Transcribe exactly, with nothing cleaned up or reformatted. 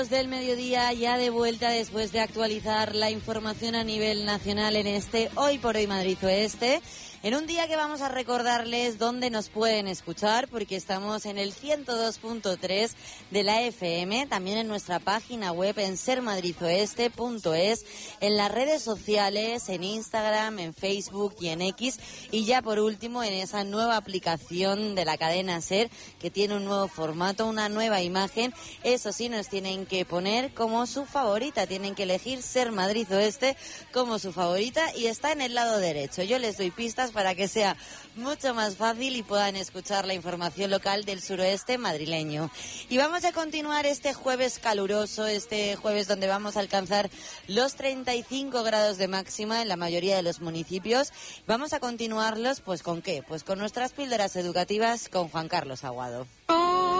Del mediodía, ya de vuelta después de actualizar la información a nivel nacional en este Hoy por Hoy Madrid Oeste, en un día que vamos a recordarles dónde nos pueden escuchar, porque estamos en el ciento dos punto tres de la F M, también en nuestra página web en ser madrid oeste punto es, en las redes sociales, en Instagram, en Facebook y en X, y ya por último en esa nueva aplicación de la cadena SER que tiene un nuevo formato, una nueva imagen. Eso sí, nos tienen que poner como su favorita, tienen que elegir Ser Madrid Oeste como su favorita y está en el lado derecho. Yo les doy pistas para que sea mucho más fácil y puedan escuchar la información local del suroeste madrileño. Y vamos a continuar este jueves caluroso, este jueves donde vamos a alcanzar los treinta y cinco grados de máxima en la mayoría de los municipios. Vamos a continuarlos, pues ¿con qué? Pues con nuestras píldoras educativas con Juan Carlos Aguado.